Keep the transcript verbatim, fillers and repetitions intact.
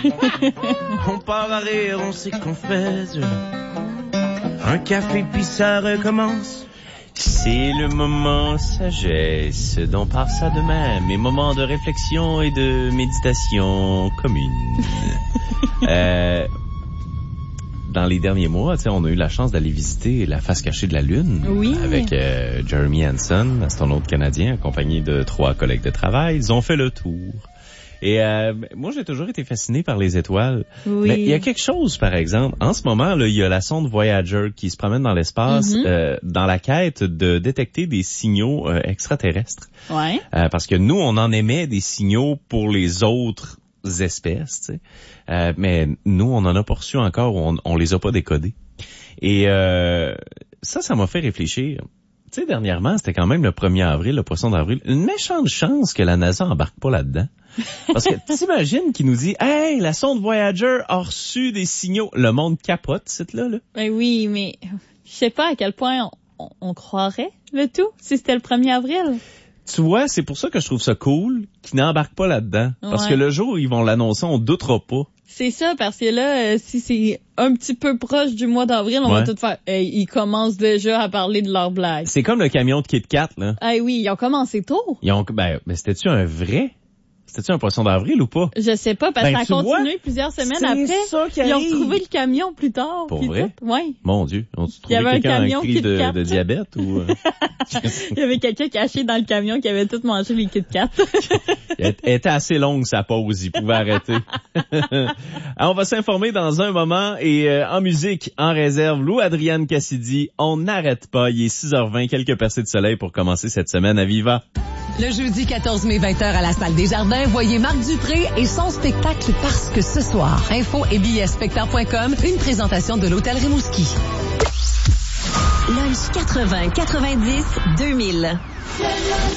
On part à rire, on sait qu'on fait un café puis ça recommence. C'est le moment sagesse dont part ça de même, mes moments de réflexion et de méditation commune. euh, dans les derniers mois, tu sais, on a eu la chance d'aller visiter la face cachée de la Lune. Oui. Avec euh, Jeremy Hansen, astronaute canadien, accompagné de trois collègues de travail. Ils ont fait le tour. Et euh, moi, j'ai toujours été fasciné par les étoiles. Oui. Mais il y a quelque chose, par exemple. En ce moment, là, il y a la sonde Voyager qui se promène dans l'espace mm-hmm. euh, dans la quête de détecter des signaux euh, extraterrestres. Ouais. Euh, parce que nous, on en émet des signaux pour les autres espèces, tu sais. Euh, mais nous, on en a pas reçu encore, on, on les a pas décodés. Et euh, ça, ça m'a fait réfléchir. Tu sais, dernièrement, c'était quand même le premier avril, le poisson d'avril. Une méchante chance que la NASA embarque pas là-dedans. Parce que t'imagines qu'il nous dit « Hey, la sonde Voyager a reçu des signaux. » Le monde capote, cette là là. Ben oui, mais je sais pas à quel point on, on, on croirait le tout si c'était le premier avril. Tu vois, c'est pour ça que je trouve ça cool qu'ils n'embarquent pas là-dedans. Ouais. Parce que le jour où ils vont l'annoncer, on doutera pas. C'est ça, parce que là, euh, si c'est un petit peu proche du mois d'avril, on ouais. va tout faire. Hey, ils commencent déjà à parler de leur blague. C'est comme le camion de Kit Kat, là. Ah oui, ils ont commencé tôt. Ils ont, ben, ben c'était-tu un vrai? C'était-tu un poisson d'avril ou pas? Je sais pas, parce ben, que ça a continué vois, plusieurs semaines c'est après. Ça qui ils arrive. ont retrouvé le camion plus tard. Pour vrai? Oui. Mon Dieu. Ont-tu trouvé quelqu'un quelqu'un en crise de, de diabète ou? Euh... Il y avait quelqu'un caché dans le camion qui avait tout mangé les Kit Kat. Elle était assez longue sa pause, il pouvait arrêter. Alors, on va s'informer dans un moment et euh, en musique, en réserve, Lou Adrienne Cassidy, on n'arrête pas. Il est six heures vingt, quelques percées de soleil pour commencer cette semaine à Viva. Le jeudi quatorze mai, vingt heures à la Salle des Jardins, voyez Marc Dupré et son spectacle Parce que ce soir. Info et billets spectacle point com, une présentation de l'Hôtel Rimouski. Lunch quatre-vingts quatre-vingt-dix deux mille.